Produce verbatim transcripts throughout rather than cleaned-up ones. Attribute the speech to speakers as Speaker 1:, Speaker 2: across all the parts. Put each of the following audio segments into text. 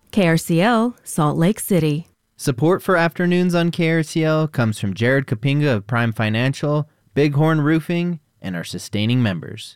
Speaker 1: K R C L, Salt Lake City.
Speaker 2: Support for Afternoons on K R C L comes from Jared Kapinga of Prime Financial, Bighorn Roofing, and our sustaining members.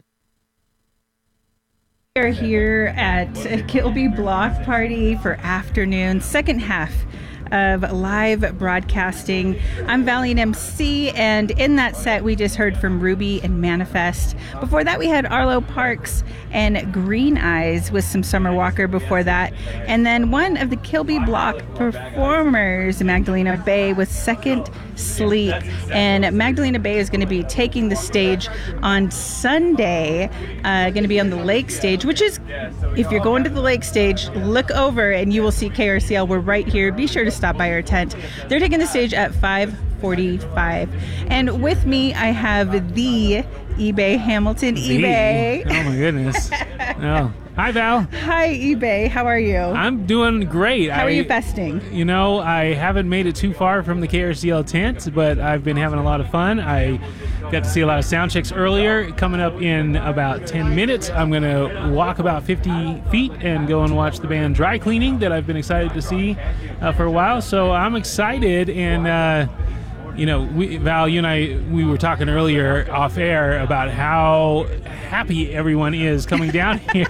Speaker 3: We are here at Kilby Block Party for afternoon, second half of live broadcasting. I'm Valiant M C, and in that set we just heard from Ruby and Manifest. Before that we had Arlo Parks and Green Eyes with some Summer Walker before that. And then one of the Kilby Block performers, Magdalena Bay, with Second Sleep. And Magdalena Bay is going to be taking the stage on Sunday, uh, going to be on the Lake Stage, which is, if you're going to the Lake Stage, look over and you will see K R C L. We're right here. Be sure to stop by our tent. They're taking the stage at five forty-five. And with me, I have the eBay Hamilton.
Speaker 4: The.
Speaker 3: eBay.
Speaker 4: Oh my goodness. Oh. Hi, Val.
Speaker 3: Hi, eBay. How are you?
Speaker 4: I'm doing great.
Speaker 3: How
Speaker 4: I,
Speaker 3: are you festing?
Speaker 4: You know, I haven't made it too far from the K R C L tent, but I've been having a lot of fun. I got to see a lot of sound checks earlier. Coming up in about ten minutes, I'm going to walk about fifty feet and go and watch the band Dry Cleaning that I've been excited to see uh, for a while. So I'm excited, and uh, you know, we, Val, you and I, we were talking earlier off air about how happy everyone is coming down here.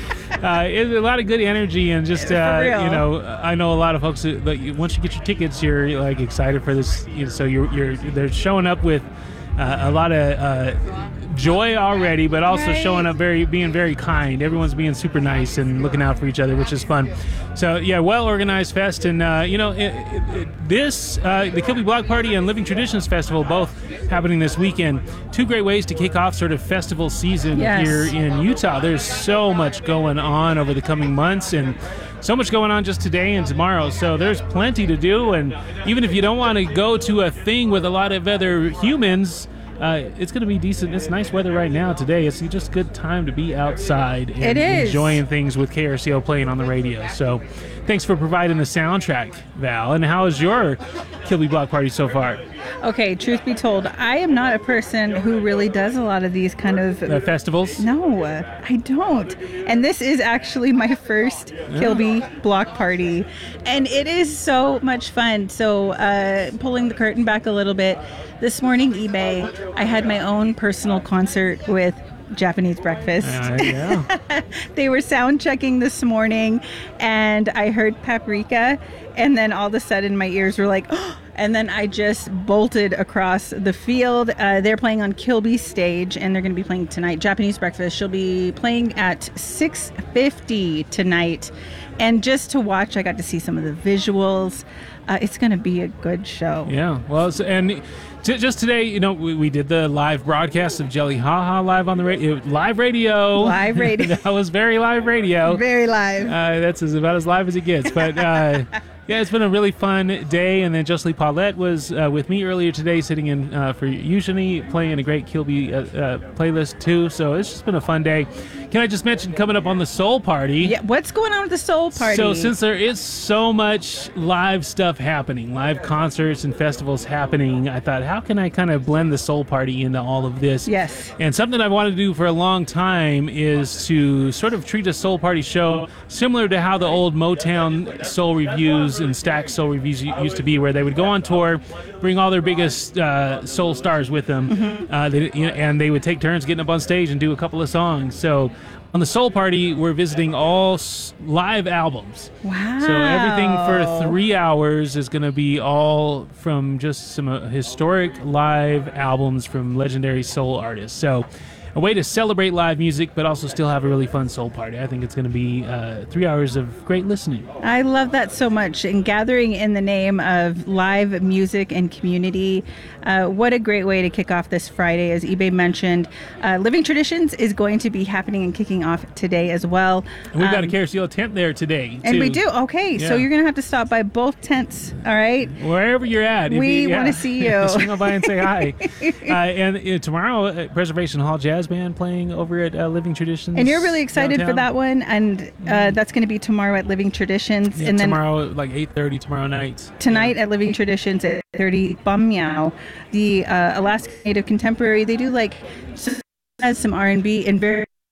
Speaker 4: Uh, it's a lot of good energy, and just uh, you know, I know a lot of folks that, that you, once you get your tickets, you're like excited for this. You know, so you're you're they're showing up with uh, a lot of uh, joy already, but also
Speaker 3: right.
Speaker 4: showing up very, being very kind. Everyone's being super nice and looking out for each other, which is fun. So yeah, well organized fest, and uh, you know, it, it, it, this uh, the Kilby Block Party and Living Traditions Festival both happening this weekend. Two great ways to kick off sort of festival season
Speaker 3: yes.
Speaker 4: here in Utah. There's so much going on over the coming months, and so much going on just today and tomorrow. So there's plenty to do, and even if you don't want to go to a thing with a lot of other humans, Uh, it's going to be decent. It's nice weather right now today. It's just a good time to be outside and
Speaker 3: it is.
Speaker 4: enjoying things with K R C L playing on the radio. So thanks for providing the soundtrack, Val. And how is your Kilby Block Party so far?
Speaker 3: Okay, truth be told, I am not a person who really does a lot of these kind of
Speaker 4: Uh, festivals?
Speaker 3: No, I don't. And this is actually my first Kilby Block Party. And it is so much fun. So uh, pulling the curtain back a little bit, this morning, eBay, I had my own personal concert with Japanese Breakfast.
Speaker 4: Uh, yeah.
Speaker 3: They were sound checking this morning, and I heard Paprika, and then all of a sudden my ears were like, oh, and then I just bolted across the field. Uh, they're playing on Kilby Stage, and they're going to be playing tonight. Japanese Breakfast, she'll be playing at six fifty tonight. And just to watch, I got to see some of the visuals. Uh, it's going to be a good show.
Speaker 4: Yeah. Well, so, and t- just today, you know, we, we did the live broadcast of Jelly Ha Ha live on the radio. Live radio.
Speaker 3: Live radio.
Speaker 4: That was very live radio.
Speaker 3: Very live.
Speaker 4: Uh, that's as, about as live as it gets. But uh, yeah, it's been a really fun day. And then Justly Paulette was uh, with me earlier today, sitting in uh, for Eugenie, playing a great Kilby uh, uh, playlist too. So it's just been a fun day. Can I just mention coming up on the Soul Party?
Speaker 3: Yeah, what's going on with the Soul Party?
Speaker 4: So since there is so much live stuff happening, live concerts and festivals happening, I thought, how can I kind of blend the Soul Party into all of this?
Speaker 3: Yes.
Speaker 4: And something I've wanted to do for a long time is to sort of treat a Soul Party show similar to how the old Motown Soul Reviews and Stax Soul Reviews used to be, where they would go on tour, bring all their biggest uh, soul stars with them, mm-hmm. uh, they, you know, and they would take turns getting up on stage and do a couple of songs. So on the Soul Party, we're visiting all s- live albums.
Speaker 3: Wow.
Speaker 4: So everything for three hours is going to be all from just some uh, historic live albums from legendary soul artists. So a way to celebrate live music, but also still have a really fun soul party. I think it's going to be uh, three hours of great listening.
Speaker 3: I love that so much. And gathering in the name of live music and community. Uh, what a great way to kick off this Friday. As eBay mentioned, uh, Living Traditions is going to be happening and kicking off today as well.
Speaker 4: And we've um, got a K R C L tent there today, too.
Speaker 3: And we do? Okay.
Speaker 4: Yeah.
Speaker 3: So you're going to have to stop by both tents, all right?
Speaker 4: Wherever you're at.
Speaker 3: We
Speaker 4: you, yeah.
Speaker 3: want to see you.
Speaker 4: Swing on by and say hi. uh, and uh, tomorrow, uh, Preservation Hall Jazz Band playing over at uh, Living Traditions.
Speaker 3: And you're really excited
Speaker 4: downtown.
Speaker 3: for that one. And uh, that's going to be tomorrow at Living Traditions.
Speaker 4: Yeah,
Speaker 3: and then
Speaker 4: tomorrow, like eight thirty tomorrow night.
Speaker 3: Tonight at Living Traditions at thirty Bum Meow. The uh, Alaska Native Contemporary, they do like has some R and B and very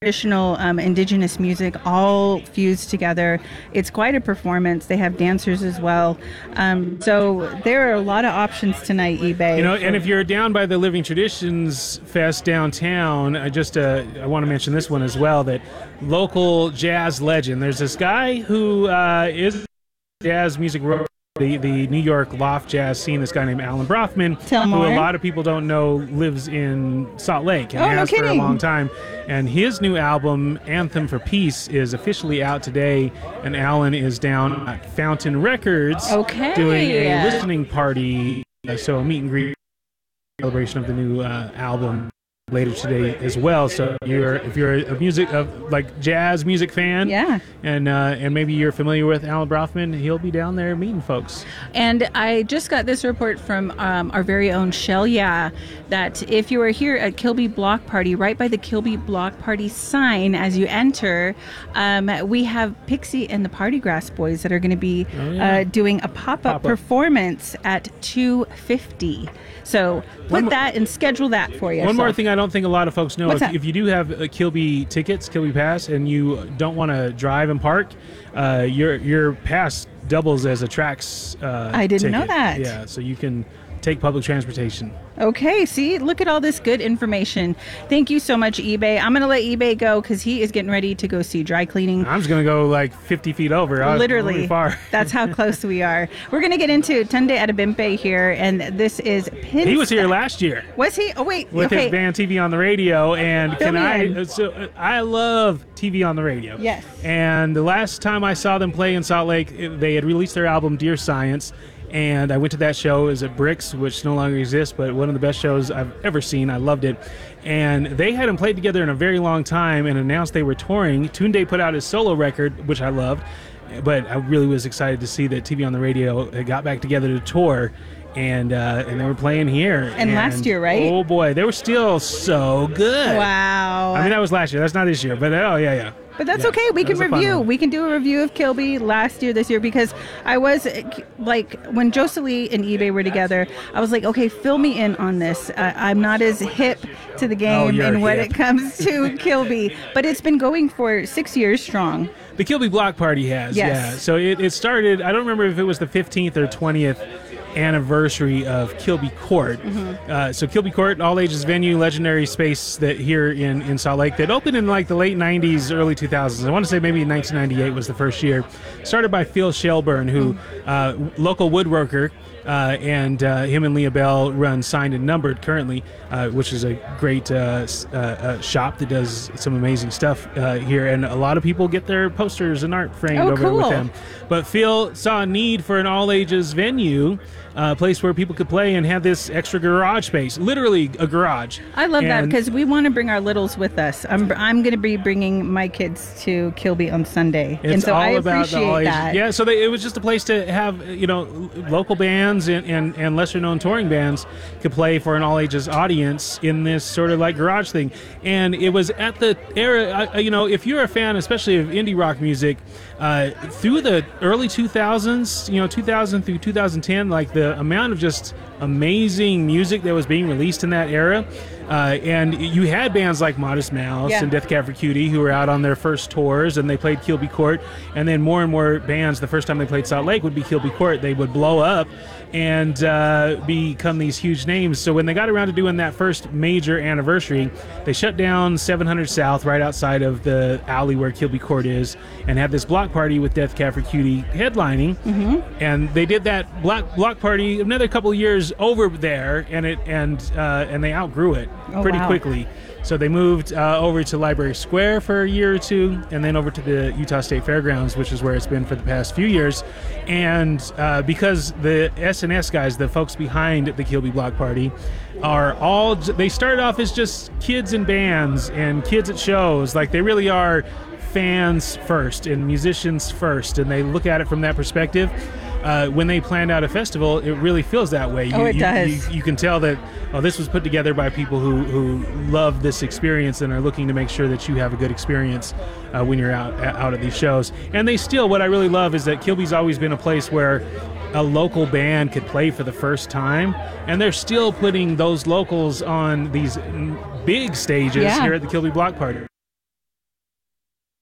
Speaker 3: traditional um, indigenous music all fused together. It's quite a performance. They have dancers as well. Um, so there are a lot of options tonight, eBay.
Speaker 4: You know, and if you're down by the Living Traditions Fest downtown, I just uh, I want to mention this one as well, that local jazz legend. There's this guy who uh, is jazz music ro- The, the New York loft jazz scene, this guy named Alan Brothman,
Speaker 3: Tell
Speaker 4: who
Speaker 3: more.
Speaker 4: a lot of people don't know lives in Salt Lake and
Speaker 3: Oh, no
Speaker 4: has for a
Speaker 3: kidding.
Speaker 4: long time. And his new album, Anthem for Peace, is officially out today, and Alan is down at Fountain Records
Speaker 3: Okay.
Speaker 4: doing a listening party, uh, so a meet and greet celebration of the new uh, album later today as well. So you're if you're a music of like jazz music fan,
Speaker 3: Yeah.
Speaker 4: and uh, and maybe you're familiar with Alan Brothman, he'll be down there meeting folks.
Speaker 3: And I just got this report from um, our very own Shell Yeah, that if you are here at Kilby Block Party, right by the Kilby Block Party sign as you enter, um, we have Pixie and the Party Grass Boys that are going to be
Speaker 4: Oh, yeah.
Speaker 3: uh, doing a pop-up,
Speaker 4: Pop-up.
Speaker 3: performance at two fifty. So put
Speaker 4: One mo-
Speaker 3: that and schedule that for you.
Speaker 4: One more thing I don't think a lot of folks know,
Speaker 3: What's
Speaker 4: if,
Speaker 3: that?
Speaker 4: if you do have uh, Kilby tickets, Kilby Pass, and you don't want to drive and park, uh, your your pass doubles as a Trax uh,
Speaker 3: I didn't know
Speaker 4: ticket.
Speaker 3: that.
Speaker 4: Yeah, so you can take public transportation.
Speaker 3: Okay, see, look at all this good information. Thank you so much, eBay. I'm going to let eBay go because he is getting ready to go see dry cleaning.
Speaker 4: I'm just going to go like fifty feet over. I was
Speaker 3: Literally,
Speaker 4: really far.
Speaker 3: that's how close we are. We're going to get into Tunde Adebimpe here, and this is Pin.
Speaker 4: He was here last year
Speaker 3: Was he? Oh, wait.
Speaker 4: with
Speaker 3: okay.
Speaker 4: his band T V on the Radio, and
Speaker 3: Fill
Speaker 4: can
Speaker 3: me
Speaker 4: I?
Speaker 3: in.
Speaker 4: uh, So uh, I love T V on the Radio.
Speaker 3: Yes.
Speaker 4: And the last time I saw them play in Salt Lake, it- they had released their album Dear Science, and I went to that show. It was at Bricks, which no longer exists, but one of the best shows I've ever seen. I loved it. And they hadn't played together in a very long time and announced they were touring. Tunde put out his solo record, which I loved, but I really was excited to see that T V on the Radio had got back together to tour. And uh, and they were playing here.
Speaker 3: And last year, right?
Speaker 4: Oh boy, they were still so good.
Speaker 3: Wow.
Speaker 4: I mean, that was last year. That's not this year, but oh yeah, yeah.
Speaker 3: But that's
Speaker 4: Yeah,
Speaker 3: okay. We
Speaker 4: that
Speaker 3: can
Speaker 4: was a fun
Speaker 3: review.
Speaker 4: one.
Speaker 3: We can do a review of Kilby last year, this year, because I was uh, like, when Joselie and eBay were together, I was like, okay, fill me in on this. Uh, I'm not as hip to the game
Speaker 4: Oh, you're
Speaker 3: and when
Speaker 4: hip.
Speaker 3: it comes to Kilby, but it's been going for six years strong.
Speaker 4: The Kilby Block Party has,
Speaker 3: Yes.
Speaker 4: yeah. So it, it started, I don't remember if it was the fifteenth or twentieth anniversary of Kilby Court.
Speaker 3: Mm-hmm.
Speaker 4: Uh, so Kilby Court, all ages venue, legendary space that here in, in Salt Lake that opened in like the late nineties, early two thousands. I want to say maybe nineteen ninety-eight was the first year. Started by Phil Shelburne, who uh, local woodworker. Uh, and uh, him and Leah Bell run Signed and Numbered currently, uh, which is a great uh, s- uh, uh, shop that does some amazing stuff uh, here. And a lot of people get their posters and art framed
Speaker 3: Oh,
Speaker 4: over
Speaker 3: cool.
Speaker 4: with them. But Phil saw a need for an all-ages venue, a place where people could play and have this extra garage space, literally a garage.
Speaker 3: I love that
Speaker 4: And
Speaker 3: because we want to bring our littles with us. I'm, I'm going to be bringing my kids to Kilby on Sunday.
Speaker 4: It's
Speaker 3: and so
Speaker 4: all
Speaker 3: I
Speaker 4: about the
Speaker 3: appreciate
Speaker 4: all ages.
Speaker 3: that.
Speaker 4: Yeah, so they, it was just a place to have, you know, local bands and, and, and lesser known touring bands could play for an all ages audience in this sort of like garage thing. And it was at the era, uh, you know, if you're a fan, especially of indie rock music, uh, through the early two thousands, you know, two thousand through two thousand ten, like the amount of just amazing music that was being released in that era. Uh, and you had bands like Modest Mouse
Speaker 3: Yeah.
Speaker 4: and Death Cab for Cutie who were out on their first tours, and they played Kilby Court. And then more and more bands, the first time they played Salt Lake would be Kilby Court. They would blow up and uh, become these huge names. So when they got around to doing that first major anniversary, they shut down seven hundred South right outside of the alley where Kilby Court is, and had this block party with Death Cab for Cutie headlining. Mm-hmm. And they did that block block party another couple of years over there, and it and uh, and they outgrew it
Speaker 3: Oh,
Speaker 4: pretty
Speaker 3: wow.
Speaker 4: quickly. So they moved uh, over to Library Square for a year or two, and then over to the Utah State Fairgrounds, which is where it's been for the past few years. And uh, because the S and S guys, the folks behind the Kilby Block Party, are all, they started off as just kids in bands and kids at shows. Like, they really are fans first and musicians first, and they look at it from that perspective. Uh, when they planned out a festival, it really feels that way. You,
Speaker 3: Oh, it
Speaker 4: you,
Speaker 3: does.
Speaker 4: You, you can tell that, oh, this was put together by people who, who love this experience and are looking to make sure that you have a good experience uh, when you're out out at these shows. And they still, what I really love is that Kilby's always been a place where a local band could play for the first time, and they're still putting those locals on these mm, big stages
Speaker 3: Yeah.
Speaker 4: here at the Kilby Block Party.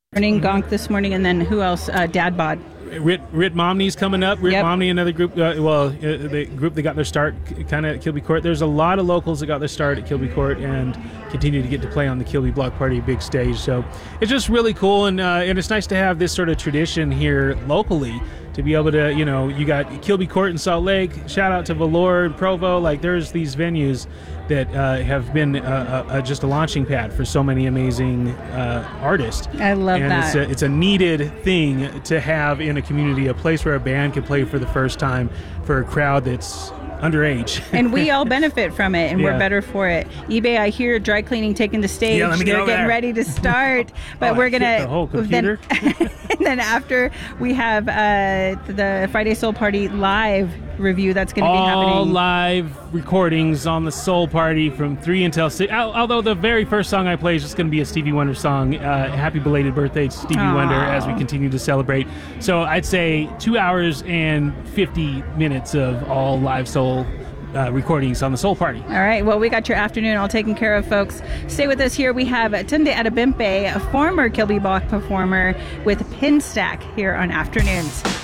Speaker 3: Morning Gonk this morning, and then who else? Uh, Dad Bod.
Speaker 4: Rit, Rit Momney's coming up. Rit
Speaker 3: Yep.
Speaker 4: Momney, another group. Uh, well, uh, the group that got their start kind of at Kilby Court. There's a lot of locals that got their start at Kilby Court and continue to get to play on the Kilby Block Party big stage. So it's just really cool, and uh, and it's nice to have this sort of tradition here locally. To be able to, you know, you got Kilby Court in Salt Lake. Shout out to Valor and Provo. Like, there's these venues that uh, have been uh, uh, just a launching pad for so many amazing uh, artists.
Speaker 3: I love
Speaker 4: and
Speaker 3: that.
Speaker 4: It's a, it's a needed thing to have in a community, a place where a band can play for the first time for a crowd that's underage.
Speaker 3: And we all benefit from it, and
Speaker 4: Yeah.
Speaker 3: we're better for it. eBay, I hear dry cleaning taking the stage.
Speaker 4: Yeah, let me get
Speaker 3: They're
Speaker 4: over
Speaker 3: getting
Speaker 4: there.
Speaker 3: ready to start, but
Speaker 4: Oh,
Speaker 3: we're
Speaker 4: I hit
Speaker 3: gonna
Speaker 4: the whole
Speaker 3: then,
Speaker 4: computer.
Speaker 3: and then after we have uh, the Friday Soul Party live review that's going to be
Speaker 4: All
Speaker 3: happening.
Speaker 4: live recordings on the Soul Party from three until six. Al- Although the very first song I play is just going to be a Stevie Wonder song. Uh, happy belated birthday to Stevie
Speaker 3: Aw.
Speaker 4: Wonder as we continue to celebrate. So I'd say two hours and fifty minutes of all live soul uh, recordings on the Soul Party.
Speaker 3: All right, well, we got your afternoon all taken care of, folks. Stay with us here. We have Tunde Adebimpe, a former Kilby Block performer with Pinstack here on Afternoons.